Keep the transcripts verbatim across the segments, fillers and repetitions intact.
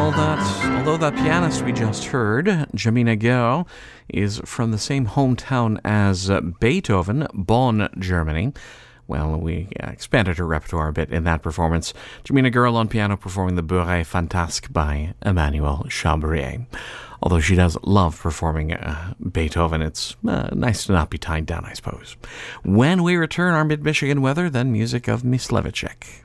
that, although that pianist we just heard, Janina Gehl, is from the same hometown as uh, Beethoven, Bonn, Germany. Well, we uh, expanded her repertoire a bit in that performance. Janina Gehl on piano performing the Bourrée Fantasque by Emmanuel Chabrier. Although she does love performing uh, Beethoven, it's uh, nice to not be tied down, I suppose. When we return, our mid-Michigan weather, then music of Myslevicek.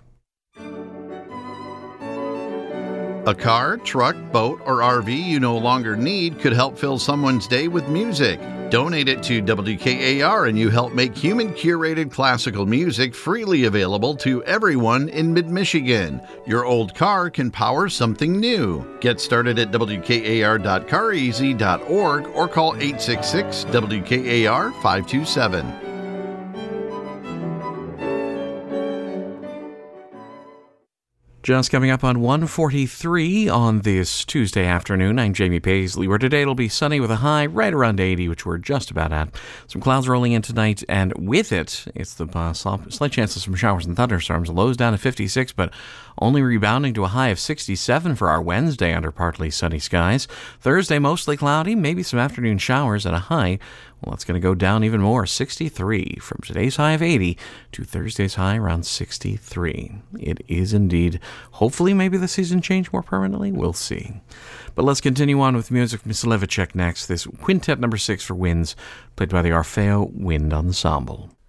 A car, truck, boat, or R V you no longer need could help fill someone's day with music. Donate it to W K A R and you help make human-curated classical music freely available to everyone in mid-Michigan. Your old car can power something new. Get started at W K A R dot car easy dot org or call eight six six W K A R five two seven. Just coming up on one forty-three on this Tuesday afternoon. I'm Jamie Paisley, where today it'll be sunny with a high right around eighty, which we're just about at. Some clouds rolling in tonight, and with it, it's the uh, slight chance of some showers and thunderstorms. Lows down to fifty-six, but only rebounding to a high of sixty-seven for our Wednesday under partly sunny skies. Thursday, mostly cloudy, maybe some afternoon showers at a high. Well, it's going to go down even more, sixty-three, from today's high of eighty to Thursday's high around sixty-three. It is indeed. Hopefully, maybe the season change more permanently. We'll see. But let's continue on with music from Myslevicek next. This quintet number six for winds, played by the Orfeo Wind Ensemble.